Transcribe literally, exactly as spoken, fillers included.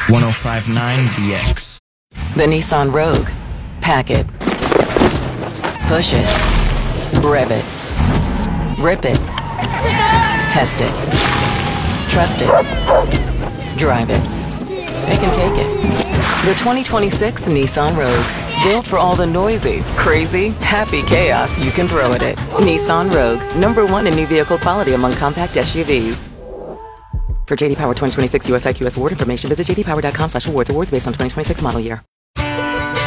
one oh five point nine The X. The Nissan Rogue. Pack it. Push it. Rev it. Rip it. Test it. Trust it. Drive it. They can take it. The twenty twenty-six Nissan Rogue. Built for all the noisy, crazy, happy chaos you can throw at it. Nissan Rogue. Number one in new vehicle quality among compact S U Vs. For J D Power twenty twenty-six U S I Q S award information, visit j d power dot com slash awards. Awards based on twenty twenty-six model year.